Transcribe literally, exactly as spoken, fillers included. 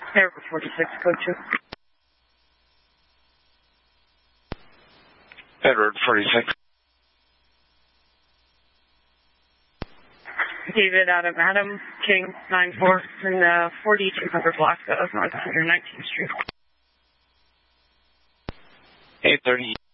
Airport forty-six, code two. Edward forty-six. David Adam Adam, King nine four, in the forty-two hundred block of North one hundred nineteenth Street. eight thirty.